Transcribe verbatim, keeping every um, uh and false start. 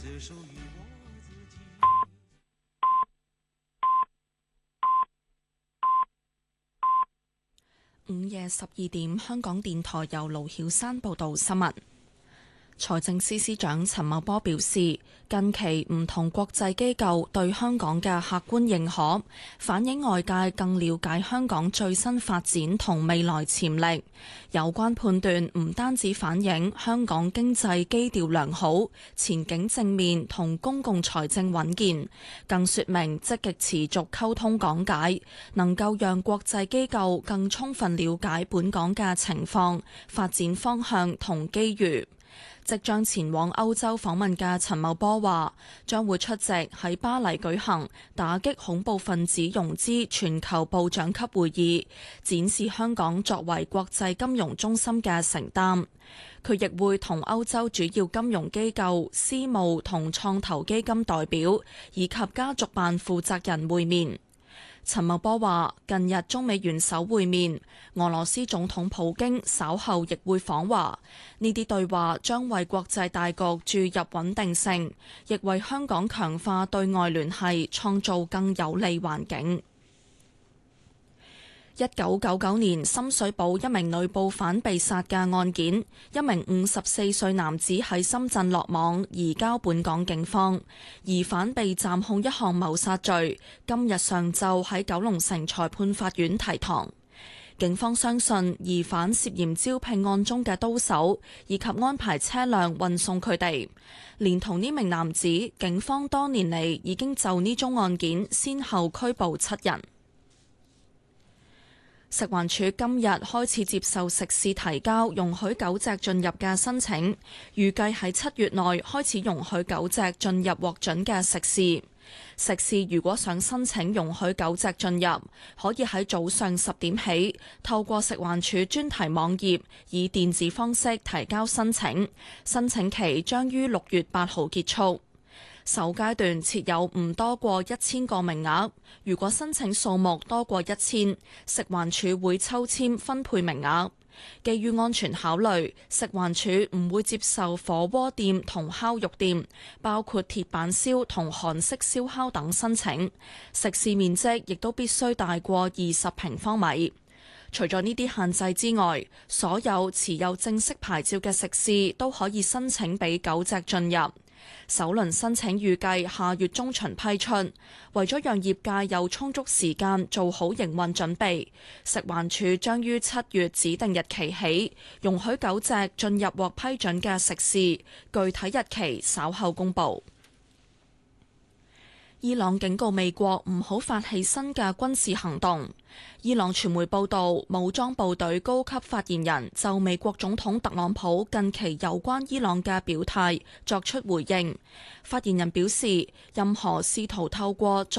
午夜十二點，香港電台由盧曉山報道新聞。財政司司長陳茂波表示，近期唔同國際機構對香港嘅客觀認可，反映外界更了解香港最新發展同未來潛力。有關判斷唔單止反映香港經濟基調良好、前景正面同公共財政穩健，更說明積極持續溝通講解，能夠讓國際機構更充分了解本港嘅情況、發展方向同機遇。即將前往歐洲訪問嘅陳茂波話，將會出席喺巴黎舉行打擊恐怖分子融資全球部長級會議，展示香港作為國際金融中心嘅承擔。佢亦會同歐洲主要金融機構、私募同創投基金代表以及家族辦負責人會面。陳茂波話：近日中美元首會面，俄羅斯總統普京稍後亦會訪華，呢啲對話將為國際大局注入穩定性，亦為香港強化對外聯繫創造更有利環境。一九九九年深水埗一名女捕犯被殺嘅案件，一名五十四歲男子喺深圳落網，移交本港警方。疑犯被暫控一項謀殺罪，今日上晝喺九龍城裁判法院提堂。警方相信疑犯涉嫌招聘案中嘅刀手，以及安排車輛運送佢哋。連同呢名男子，警方多年嚟已經就呢宗案件先後拘捕七人。食環署今日開始接受食肆提交容許狗隻進入嘅申請，預計喺七月內開始容許狗隻進入獲准嘅食肆。食肆如果想申請容許狗隻進入，可以喺早上十點起透過食環署專題網頁以電子方式提交申請，申請期將於六月八號結束。首階段設有唔多過一千個名額，如果申請數目多過一千，食環署會抽籤分配名額。基於安全考慮，食環署唔會接受火鍋店同烤肉店，包括鐵板燒同韓式燒烤等申請。食肆面積亦都必須大過二十平方米。除咗呢啲限制之外，所有持有正式牌照嘅食肆都可以申請俾狗隻進入。首輪申請預計下月中旬批出，為咗讓業界有充足時間做好營運準備，食環署將於七月指定日期起容許狗隻進入獲批准嘅食肆，具體日期稍後公佈。伊朗警告美國唔好發起新嘅軍事行動。伊朗傳媒報道，武裝部隊高級發言人就美國總統特朗普近期有關伊朗嘅表態作出回應。發言人表示，任何試圖透過